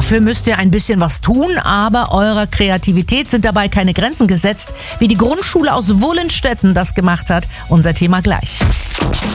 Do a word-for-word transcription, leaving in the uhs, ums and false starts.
Dafür müsst ihr ein bisschen was tun, aber eurer Kreativität sind dabei keine Grenzen gesetzt. Wie die Grundschule aus Wohlenstetten das gemacht hat, unser Thema gleich.